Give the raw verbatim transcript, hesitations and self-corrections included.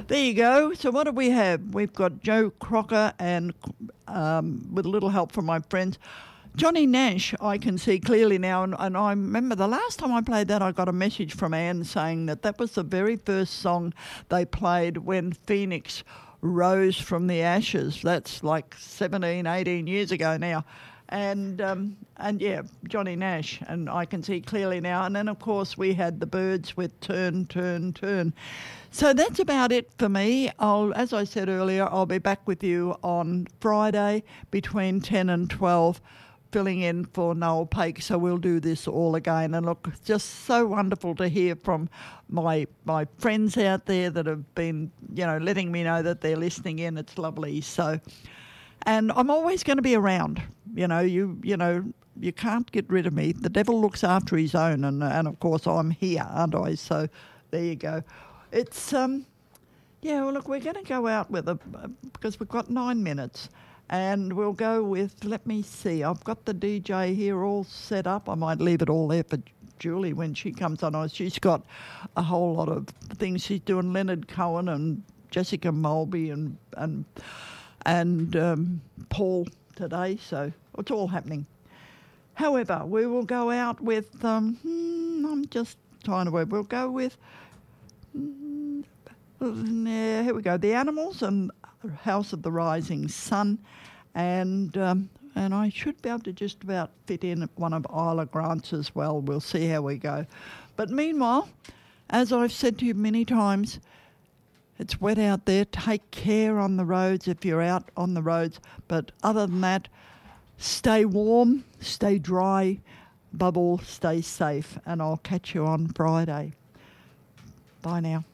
There you go. So what do we have? We've got Joe Crocker and um, with a little help from my friends, Johnny Nash, I can see clearly now, and, and I remember the last time I played that, I got a message from Anne saying that that was the very first song they played when Phoenix rose from the ashes. That's like seventeen, eighteen years ago now. And, um, and yeah, Johnny Nash, and I can see clearly now. And then, of course, we had the Byrds with Turn, Turn, Turn. So that's about it for me. I'll, as I said earlier, I'll be back with you on Friday between ten and twelve, filling in for Noel Pake, so we'll do this all again. And look, it's just so wonderful to hear from my my friends out there that have been, you know, letting me know that they're listening in. It's lovely. So, and I'm always going to be around. You know, you you know, you can't get rid of me. The devil looks after his own, and and of course I'm here, aren't I? So there you go. It's um, yeah. Well, look, we're going to go out with a because we've got nine minutes. And we'll go with, let me see, I've got the D J here all set up. I might leave it all there for Julie when she comes on. She's got a whole lot of things she's doing. Leonard Cohen and Jessica Mulby and and and um, Paul today. So it's all happening. However, we will go out with, um, hmm, I'm just trying to work, we'll go with, hmm, yeah, here we go, The Animals and House of the Rising Sun, and um, and I should be able to just about fit in one of Isla Grant's as well. We'll see how we go. But meanwhile, as I've said to you many times, it's wet out there. Take care on the roads if you're out on the roads. But other than that, stay warm, stay dry, above all, stay safe, and I'll catch you on Friday. Bye now.